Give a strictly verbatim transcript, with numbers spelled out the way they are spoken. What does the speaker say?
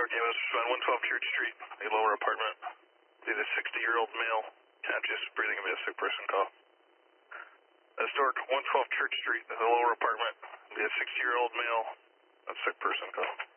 Camus on one twelve Church Street, a lower apartment. Did a sixty-year-old male, conscious, breathing, a sick person call. Historic one twelve Church Street, a lower apartment. Did a sixty-year-old male, a sick person call.